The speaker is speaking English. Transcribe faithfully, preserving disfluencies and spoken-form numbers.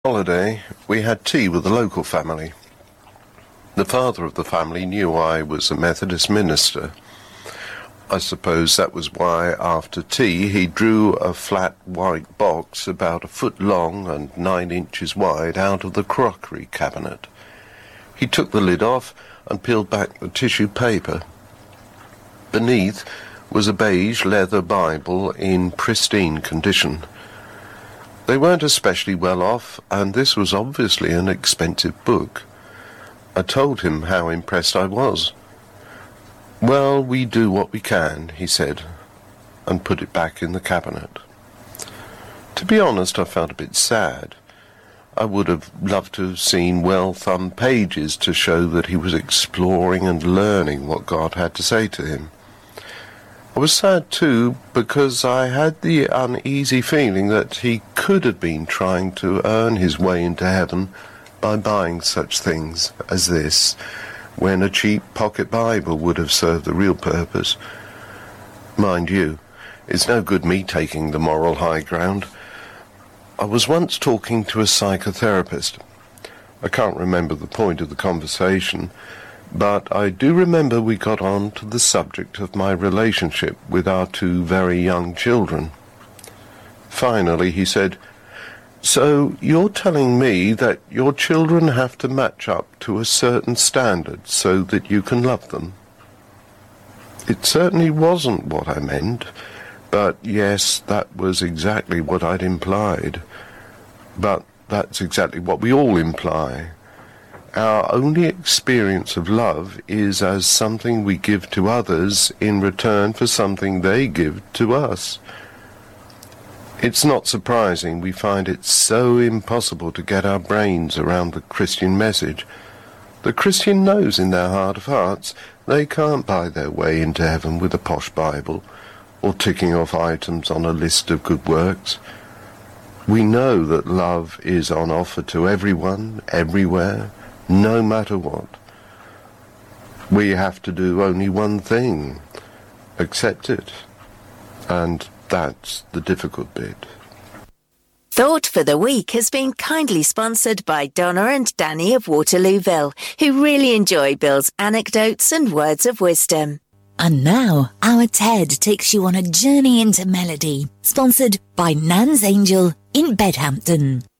Holiday, we had tea with the local family. The father of the family knew I was a Methodist minister. I suppose that was why, after tea, he drew a flat white box about a foot long and nine inches wide out of the crockery cabinet. He took the lid off and peeled back the tissue paper. Beneath was a beige leather Bible in pristine condition. They weren't especially well off, and this was obviously an expensive book. I told him how impressed I was. "Well, we do what we can," he said, and put it back in the cabinet. To be honest, I felt a bit sad. I would have loved to have seen well-thumbed pages to show that he was exploring and learning what God had to say to him. I was sad, too, because I had the uneasy feeling that he could have been trying to earn his way into heaven by buying such things as this, when a cheap pocket Bible would have served the real purpose. Mind you, it's no good me taking the moral high ground. I was once talking to a psychotherapist. I can't remember the point of the conversation, but I do remember we got on to the subject of my relationship with our two very young children. Finally, he said, "So you're telling me that your children have to match up to a certain standard so that you can love them?" It certainly wasn't what I meant, but yes, that was exactly what I'd implied. But that's exactly what we all imply. Our only experience of love is as something we give to others in return for something they give to us. It's not surprising we find it so impossible to get our brains around the Christian message. The Christian knows in their heart of hearts they can't buy their way into heaven with a posh Bible or ticking off items on a list of good works. We know that love is on offer to everyone, everywhere, no matter what. We have to do only one thing, accept it. And that's the difficult bit. Thought for the Week has been kindly sponsored by Donna and Danny of Waterlooville, who really enjoy Bill's anecdotes and words of wisdom. And now, our Ted takes you on a journey into melody, sponsored by Nan's Angel in Bedhampton.